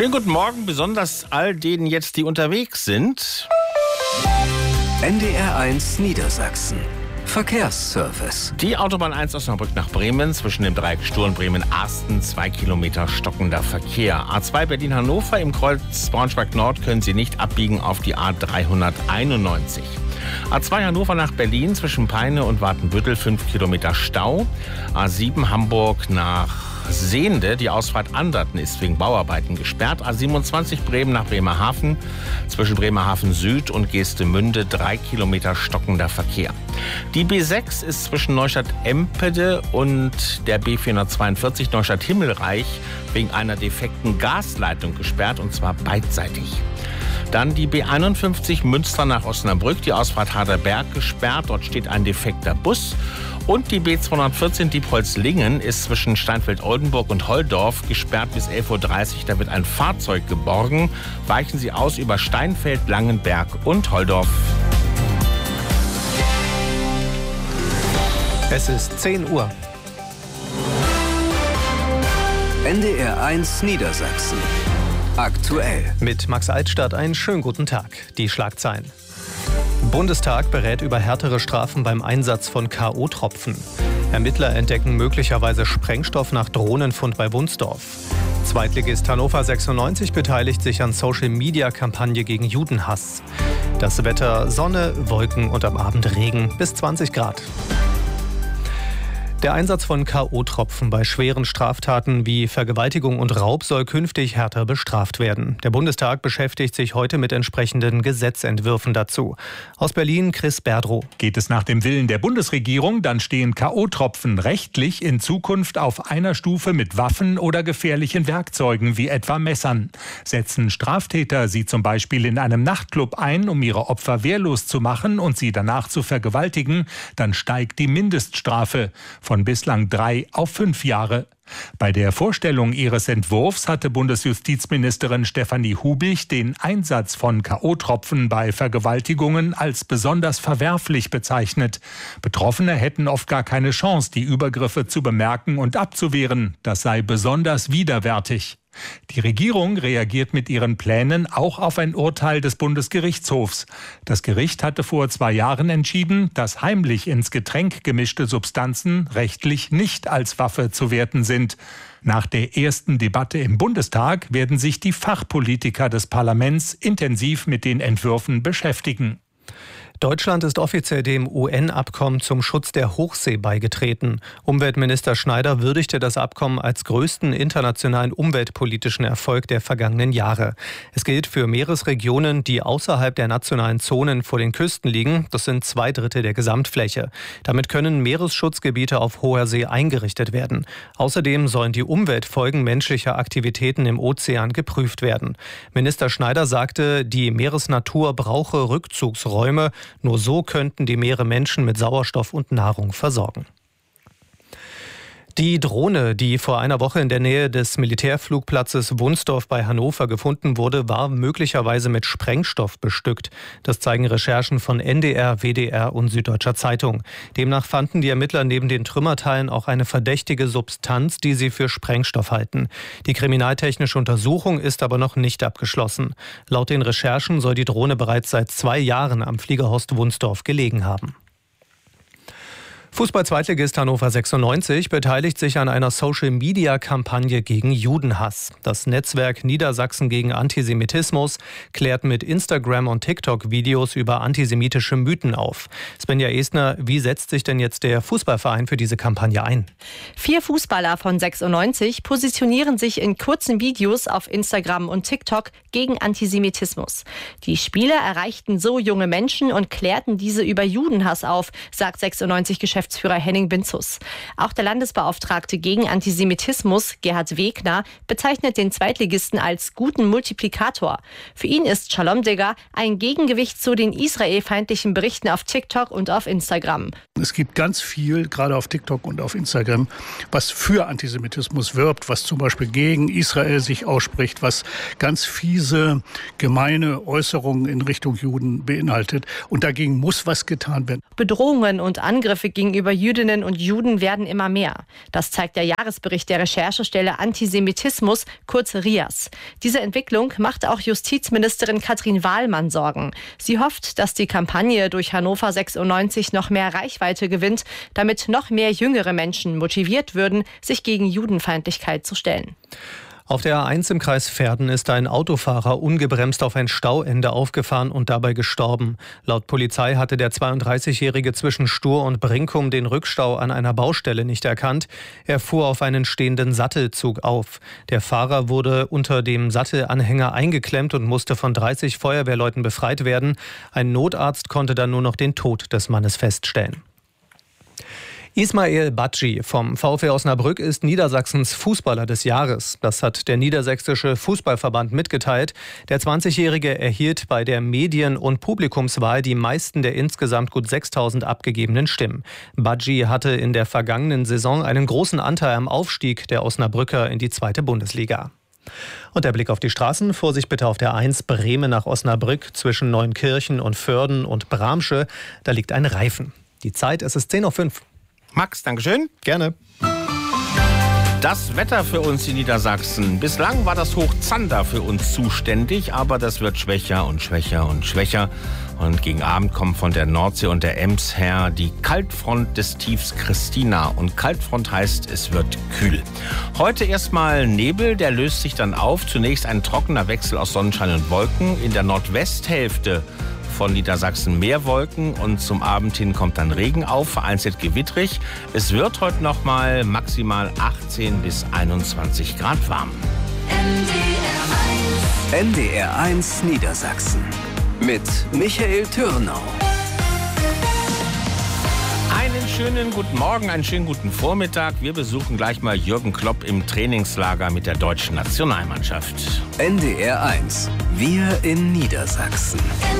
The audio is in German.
Schönen guten Morgen, besonders all denen jetzt, die unterwegs sind. NDR1 Niedersachsen. Verkehrsservice. Die Autobahn 1 Osnabrück nach Bremen, zwischen dem Dreieck Sturm-Bremen-Arsten, 2 Kilometer stockender Verkehr. A2 Berlin-Hannover im Kreuz Braunschweig-Nord können Sie nicht abbiegen auf die A391. A2 Hannover nach Berlin, zwischen Peine und Watenbüttel, 5 Kilometer Stau. A7 Hamburg nach Sehnde, die Ausfahrt Anderten ist wegen Bauarbeiten gesperrt. A27 Bremen nach Bremerhaven, zwischen Bremerhaven Süd und Geestemünde 3 Kilometer stockender Verkehr. Die B6 ist zwischen Neustadt-Empede und der B442 Neustadt-Himmelreich wegen einer defekten Gasleitung gesperrt, und zwar beidseitig. Dann die B51 Münster nach Osnabrück, die Ausfahrt Harderberg gesperrt, dort steht ein defekter Bus. Und die B214 Diepholz-Lingen ist zwischen Steinfeld-Oldenburg und Holdorf gesperrt bis 11.30 Uhr. Da wird ein Fahrzeug geborgen. Weichen Sie aus über Steinfeld, Langenberg und Holdorf. Es ist 10 Uhr. NDR1 Niedersachsen. Aktuell. Mit Max Altstadt einen schönen guten Tag. Die Schlagzeilen. Bundestag berät über härtere Strafen beim Einsatz von K.O.-Tropfen. Ermittler entdecken möglicherweise Sprengstoff nach Drohnenfund bei Wunsdorf. Zweitligist Hannover 96 beteiligt sich an Social-Media-Kampagne gegen Judenhass. Das Wetter: Sonne, Wolken und am Abend Regen bis 20 Grad. Der Einsatz von K.O.-Tropfen bei schweren Straftaten wie Vergewaltigung und Raub soll künftig härter bestraft werden. Der Bundestag beschäftigt sich heute mit entsprechenden Gesetzentwürfen dazu. Aus Berlin Chris Berdrow. Geht es nach dem Willen der Bundesregierung, dann stehen K.O.-Tropfen rechtlich in Zukunft auf einer Stufe mit Waffen oder gefährlichen Werkzeugen wie etwa Messern. Setzen Straftäter sie zum Beispiel in einem Nachtclub ein, um ihre Opfer wehrlos zu machen und sie danach zu vergewaltigen, dann steigt die Mindeststrafe von bislang 3 auf 5 Jahre. Bei der Vorstellung ihres Entwurfs hatte Bundesjustizministerin Stefanie Hubig den Einsatz von K.O.-Tropfen bei Vergewaltigungen als besonders verwerflich bezeichnet. Betroffene hätten oft gar keine Chance, die Übergriffe zu bemerken und abzuwehren. Das sei besonders widerwärtig. Die Regierung reagiert mit ihren Plänen auch auf ein Urteil des Bundesgerichtshofs. Das Gericht hatte vor 2 Jahren entschieden, dass heimlich ins Getränk gemischte Substanzen rechtlich nicht als Waffe zu werten sind. Nach der ersten Debatte im Bundestag werden sich die Fachpolitiker des Parlaments intensiv mit den Entwürfen beschäftigen. Deutschland ist offiziell dem UN-Abkommen zum Schutz der Hochsee beigetreten. Umweltminister Schneider würdigte das Abkommen als größten internationalen umweltpolitischen Erfolg der vergangenen Jahre. Es gilt für Meeresregionen, die außerhalb der nationalen Zonen vor den Küsten liegen. Das sind 2/3 der Gesamtfläche. Damit können Meeresschutzgebiete auf hoher See eingerichtet werden. Außerdem sollen die Umweltfolgen menschlicher Aktivitäten im Ozean geprüft werden. Minister Schneider sagte, die Meeresnatur brauche Rückzugsräume. Nur so könnten die Meere Menschen mit Sauerstoff und Nahrung versorgen. Die Drohne, die vor einer Woche in der Nähe des Militärflugplatzes Wunsdorf bei Hannover gefunden wurde, war möglicherweise mit Sprengstoff bestückt. Das zeigen Recherchen von NDR, WDR und Süddeutscher Zeitung. Demnach fanden die Ermittler neben den Trümmerteilen auch eine verdächtige Substanz, die sie für Sprengstoff halten. Die kriminaltechnische Untersuchung ist aber noch nicht abgeschlossen. Laut den Recherchen soll die Drohne bereits seit 2 Jahren am Fliegerhorst Wunsdorf gelegen haben. Fußball-Zweitligist Hannover 96 beteiligt sich an einer Social-Media-Kampagne gegen Judenhass. Das Netzwerk Niedersachsen gegen Antisemitismus klärt mit Instagram- und TikTok-Videos über antisemitische Mythen auf. Svenja Esner, wie setzt sich denn jetzt der Fußballverein für diese Kampagne ein? 4 Fußballer von 96 positionieren sich in kurzen Videos auf Instagram und TikTok gegen Antisemitismus. Die Spieler erreichten so junge Menschen und klärten diese über Judenhass auf, sagt 96-Geschäftsführer Henning Binzus. Auch der Landesbeauftragte gegen Antisemitismus, Gerhard Wegner, bezeichnet den Zweitligisten als guten Multiplikator. Für ihn ist Shalom Digger ein Gegengewicht zu den israelfeindlichen Berichten auf TikTok und auf Instagram. Es gibt ganz viel, gerade auf TikTok und auf Instagram, was für Antisemitismus wirbt, was zum Beispiel gegen Israel sich ausspricht, was ganz fiese, gemeine Äußerungen in Richtung Juden beinhaltet. Und dagegen muss was getan werden. Bedrohungen und Angriffe gegenüber gegenüber Jüdinnen und Juden werden immer mehr. Das zeigt der Jahresbericht der Recherchestelle Antisemitismus, kurz RIAS. Diese Entwicklung macht auch Justizministerin Katrin Wahlmann Sorgen. Sie hofft, dass die Kampagne durch Hannover 96 noch mehr Reichweite gewinnt, damit noch mehr jüngere Menschen motiviert würden, sich gegen Judenfeindlichkeit zu stellen. Auf der A1 im Kreis Verden ist ein Autofahrer ungebremst auf ein Stauende aufgefahren und dabei gestorben. Laut Polizei hatte der 32-Jährige zwischen Stur und Brinkum den Rückstau an einer Baustelle nicht erkannt. Er fuhr auf einen stehenden Sattelzug auf. Der Fahrer wurde unter dem Sattelanhänger eingeklemmt und musste von 30 Feuerwehrleuten befreit werden. Ein Notarzt konnte dann nur noch den Tod des Mannes feststellen. Ismail Badji vom VfL Osnabrück ist Niedersachsens Fußballer des Jahres. Das hat der Niedersächsische Fußballverband mitgeteilt. Der 20-Jährige erhielt bei der Medien- und Publikumswahl die meisten der insgesamt gut 6.000 abgegebenen Stimmen. Badji hatte in der vergangenen Saison einen großen Anteil am Aufstieg der Osnabrücker in die 2. Bundesliga. Und der Blick auf die Straßen. Vorsicht bitte auf der 1 Bremen nach Osnabrück zwischen Neunkirchen und Vörden und Bramsche. Da liegt ein Reifen. Die Zeit, es ist 10:05 Uhr. Max, Dankeschön. Gerne. Das Wetter für uns in Niedersachsen. Bislang war das Hoch Zander für uns zuständig, aber das wird schwächer und schwächer und schwächer. Und gegen Abend kommt von der Nordsee und der Ems her die Kaltfront des Tiefs Christina. Und Kaltfront heißt, es wird kühl. Heute erstmal Nebel, der löst sich dann auf. Zunächst ein trockener Wechsel aus Sonnenschein und Wolken. In der Nordwesthälfte von Niedersachsen mehr Wolken und zum Abend hin kommt dann Regen auf, vereinzelt gewittrig. Es wird heute noch mal maximal 18 bis 21 Grad warm. NDR1 Niedersachsen mit Michael Türnau. Einen schönen guten Morgen, einen schönen guten Vormittag. Wir besuchen gleich mal Jürgen Klopp im Trainingslager mit der deutschen Nationalmannschaft. NDR1, wir in Niedersachsen.